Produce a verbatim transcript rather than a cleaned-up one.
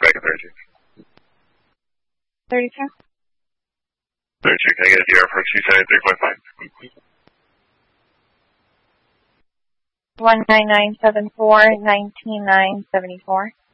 back at thirty-two. thirty-two. thirty-two, can I get a D R for two seventy-three point five? one nine nine seven four, nineteen nine seventy-four.